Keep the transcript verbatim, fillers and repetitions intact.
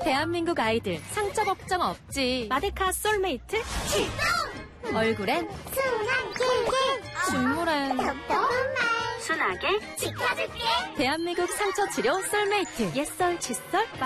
대한민국 아이들 상처 걱정 없지. 마데카 솔메이트 출동! 얼굴엔 순한 길게 중물엔 똑똑한 말 순하게 지켜줄게. 대한민국 상처 치료 솔메이트 옛설 칫솔